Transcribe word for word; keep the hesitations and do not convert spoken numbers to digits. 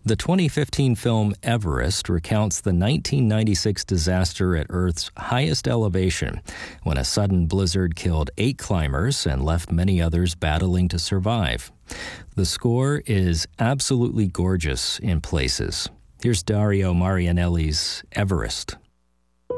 The twenty fifteen film Everest recounts the nineteen ninety-six disaster at Earth's highest elevation, when a sudden blizzard killed eight climbers and left many others battling to survive. The score is absolutely gorgeous in places. Here's Dario Marianelli's Everest.